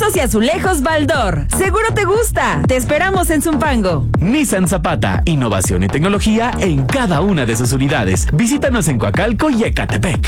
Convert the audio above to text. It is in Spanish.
Vidrios y azulejos Baldor. Seguro te gusta. Te esperamos en Zumpango. Nissan Zapata, innovación y tecnología en cada una de sus unidades. Visítanos en Coacalco y Ecatepec.